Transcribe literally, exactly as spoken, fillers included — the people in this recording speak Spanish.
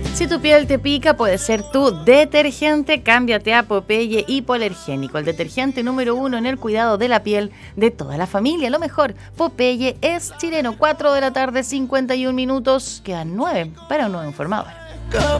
Si tu piel te pica, puede ser tu detergente. Cámbiate a Popeye Hipoalergénico, el detergente número uno en el cuidado de la piel de toda la familia. Lo mejor, Popeye es chileno. cuatro de la tarde, cincuenta y un minutos. Quedan nueve para un nuevo informador.